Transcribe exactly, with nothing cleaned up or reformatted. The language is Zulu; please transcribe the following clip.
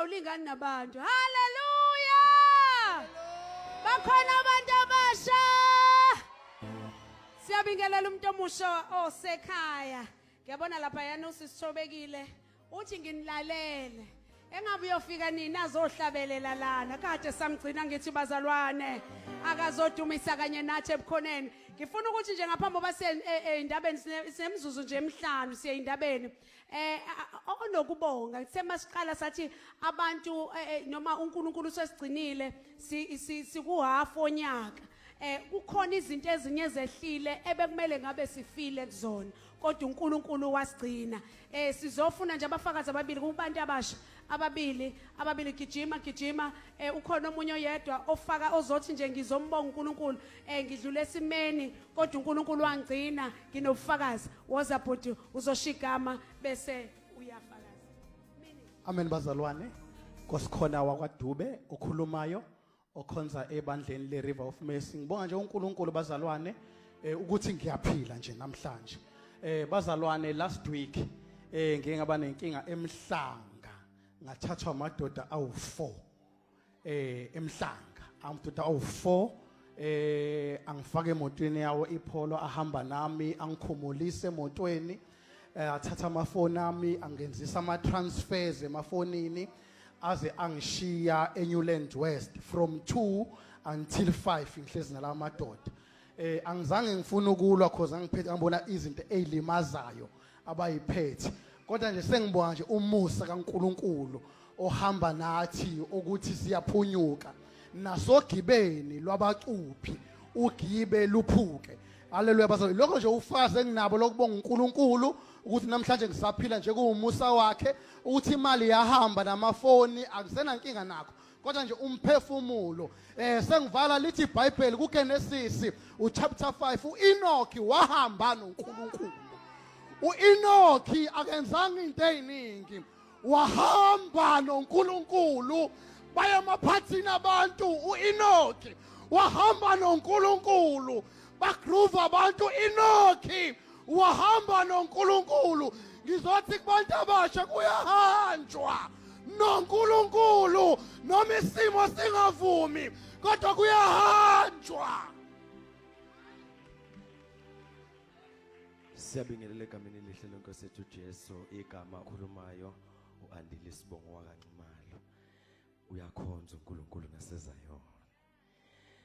awulingani nabantu. Haleluya! Bakhona abantu abasha. Siyabingelela umuntu omusha osekhaya. Ngiyabona lapha yana usisithobekile. Uthi nginilalele. Engabe uyofika nini azohlabelela lana. Kade samgcina ngithi bazalwane. Akazodumisa kanye nathi ebukhoneni. Ngifuna ukuthi nje ngaphambi koba seyindabeni sinemzuzu nje emihlanu siye indabeni. Eh onokubonga sema siqala sathi abantu noma uNkulunkulu sesigcinile siku half onyaka. Eh kukhona izinto ezinye ezehlile ebekumele ngabe sifile kuzona kodwa uNkulunkulu wasigcina. Eh sizofuna nje abafakazi ababili kubantu abasha ababili ababili gijima gijima eh ukhona omunye oyedwa ofaka ozothi nje ngizombonga uNkulunkulu eh ngidlule esimeni kodwa uNkulunkulu wangcina nginobufakazi woza bhuti uzoshigama bese uyafakaza. Amen bazalwane. Nkosikhona wakwaDube okhulumayo okhonza ebandleni le River of Mercy. Ngibonga nje uNkulunkulu bazalwane ukuthi ngiyaphila nje namhlanje. Eh bazalwane last week eh ngeke ngaba nenkinga emhlanga ngathathwa amadoda awu four eh emhlanga amadoda awu four eh angifake emotweni yawo iPolo ahamba nami angikhumulise emotweni athatha amafoni ami angenzisa ama transfers emafonini aze angishiya eNewland West from two until five ngihlezi nala madoda. Eh angizange ngifuna ukulwa cause angiphethe ngibona izinto ezilimazayo abayiphethe kodwa nje sengibonga nje umusa kaNkuluNkulu ohamba nathi ukuthi siyaphunyuka nasogibeni lwabacuphi ugibe luphuke. Haleluya bazalwane. Lokho nje ufaze enginabo lokubonga uNkulunkulu ukuthi namhlanje ngisaphila nje kuumusa wakhe ukuthi imali yahamba namafoni akusena inkinga nakho kodwa nje umphefumulo. Eh sengivala lithi iBhayibheli kuGenesis uchapter five uEnoki wahamba noNkulunkulu. uEnoki akenzanga into eziningi wahamba noNkulunkulu baya emaphathini abantu. uEnoki wahamba noNkulunkulu bagroove abantu. uEnoki wahamba noNkulunkulu. Ngizothi kubantu abasha kuyahanjwa noNkulunkulu noma isimo singavumi kodwa kuyahanjwa. Siyabingelela egameni elihle lenkosi yethu Jesu igama okhulumayo uAndile Sibongo wakaNcimalo. Uyakhonza uNkulunkulu naseZayona.